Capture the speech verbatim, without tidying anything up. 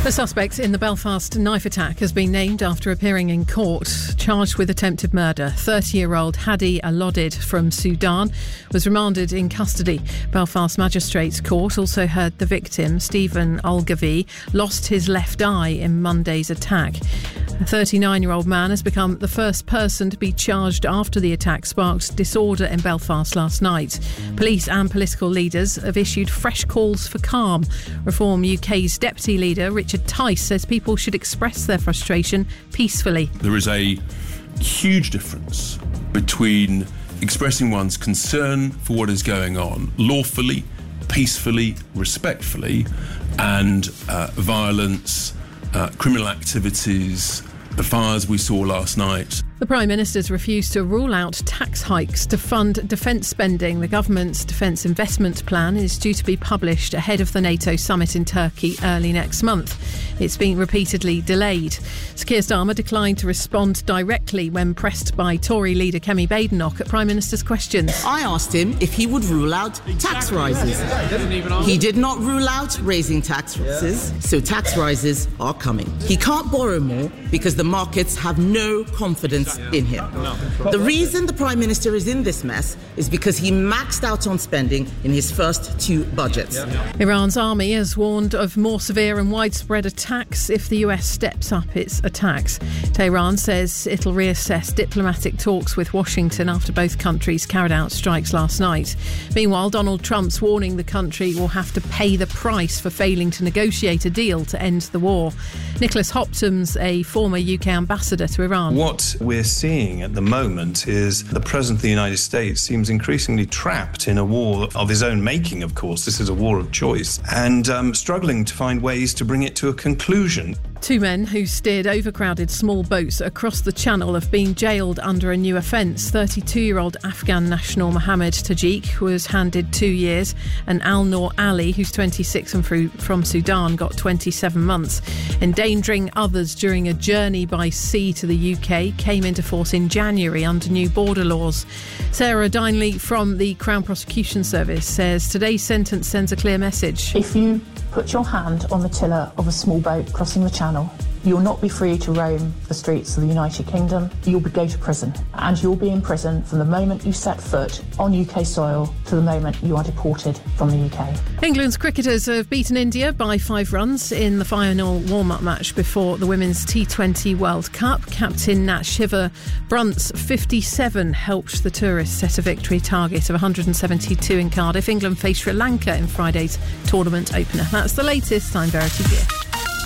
The suspect in the Belfast knife attack has been named after appearing in court, charged with attempted murder. thirty-year-old Hadi Alodid from Sudan was remanded in custody. Belfast Magistrates Court also heard the victim, Stephen Olgavi, lost his left eye in Monday's attack. A thirty-nine-year-old man has become the first person to be charged after the attack sparked disorder in Belfast last night. Police and political leaders have issued fresh calls for calm. Reform U K's deputy leader, Richard Tice, says people should express their frustration peacefully. There is a huge difference between expressing one's concern for what is going on lawfully, peacefully, respectfully, and uh, violence, uh, criminal activities, the fires we saw last night. The Prime Minister's refused to rule out tax hikes to fund defence spending. The government's defence investment plan is due to be published ahead of the NATO summit in Turkey early next month. It's been repeatedly delayed. Sir Keir Starmer declined to respond directly when pressed by Tory leader Kemi Badenoch at Prime Minister's questions. I asked him if he would rule out tax rises. He did not rule out raising taxes, so tax rises are coming. He can't borrow more because the markets have no confidence in him. The reason the Prime Minister is in this mess is because he maxed out on spending in his first two budgets. Iran's army has warned of more severe and widespread attacks if the U S steps up its attacks. Tehran says it'll reassess diplomatic talks with Washington after both countries carried out strikes last night. Meanwhile, Donald Trump's warning the country will have to pay the price for failing to negotiate a deal to end the war. Nicholas Hopton's a former U K ambassador to Iran. What we're seeing at the moment is the President of the United States seems increasingly trapped in a war of his own making, of course. This is a war of choice, and um, struggling to find ways to bring it to a conclusion. Two men who steered overcrowded small boats across the Channel have been jailed under a new offence. thirty-two-year-old Afghan national Mohammed Tajik was handed two years and Al Noor Ali, who's twenty-six and from Sudan, got twenty-seven months. Endangering others during a journey by sea to the U K came into force in January under new border laws. Sarah Dineley from the Crown Prosecution Service says today's sentence sends a clear message. If you put your hand on the tiller of a small boat crossing the Channel, you'll not be free to roam the streets of the United Kingdom. You'll be go to prison, and you'll be in prison from the moment you set foot on U K soil to the moment you are deported from the U K. England's cricketers have beaten India by five runs in the final warm-up match before the Women's T twenty World Cup. Captain Nat Shiva Brunt's fifty-seven helped the tourists set a victory target of one hundred seventy-two in Cardiff. England face Sri Lanka in Friday's tournament opener. That's the latest. I'm Verity Gear.